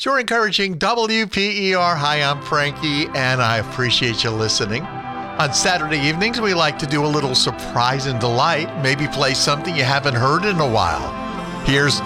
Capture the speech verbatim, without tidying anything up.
So we're encouraging W P E R. Hi, I'm Frankie, and I appreciate you listening. On Saturday evenings, we like to do a little surprise and delight, maybe play something you haven't heard in a while. Here's